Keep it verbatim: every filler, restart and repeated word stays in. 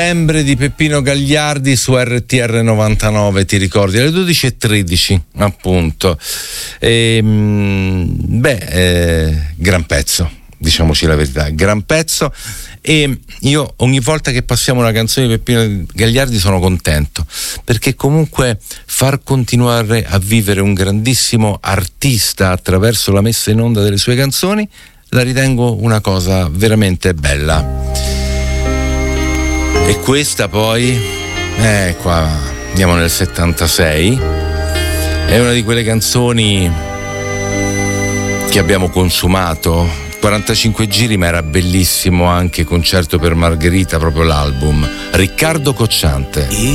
Settembre di Peppino Gagliardi su R T R novantanove, ti ricordi? Alle dodici e tredici, appunto. E, beh, eh, gran pezzo, diciamoci la verità, gran pezzo. E io ogni volta che passiamo una canzone di Peppino Gagliardi sono contento, perché comunque far continuare a vivere un grandissimo artista attraverso la messa in onda delle sue canzoni la ritengo una cosa veramente bella. E questa poi, eh, qua andiamo nel settantasei, è una di quelle canzoni che abbiamo consumato, quarantacinque giri, ma era bellissimo anche Concerto per Margherita, proprio l'album. Riccardo Cocciante.